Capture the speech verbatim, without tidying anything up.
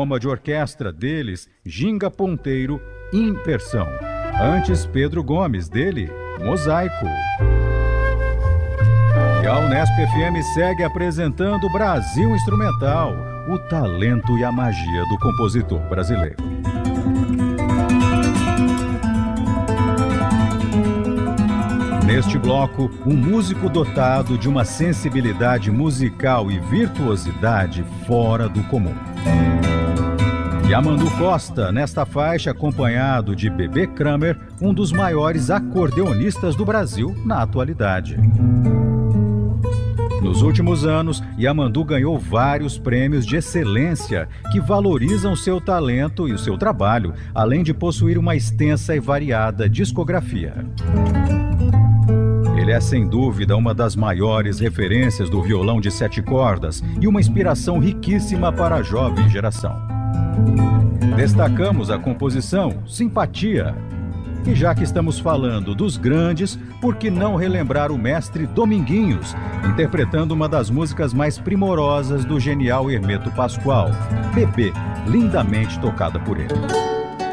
programa de orquestra deles, Ginga Ponteiro, Impersão. Antes, Pedro Gomes, dele, Mosaico. E a Unesp F M segue apresentando Brasil Instrumental, o talento e a magia do compositor brasileiro. Neste bloco, um músico dotado de uma sensibilidade musical e virtuosidade fora do comum. Yamandu Costa, nesta faixa, acompanhado de Bebê Kramer, um dos maiores acordeonistas do Brasil na atualidade. Nos últimos anos, Yamandu ganhou vários prêmios de excelência que valorizam seu talento e o seu trabalho, além de possuir uma extensa e variada discografia. Ele é, sem dúvida, uma das maiores referências do violão de sete cordas e uma inspiração riquíssima para a jovem geração. Destacamos a composição Simpatia. E já que estamos falando dos grandes, por que não relembrar o mestre Dominguinhos, interpretando uma das músicas mais primorosas do genial Hermeto Pascoal, Bebê, lindamente tocada por ele.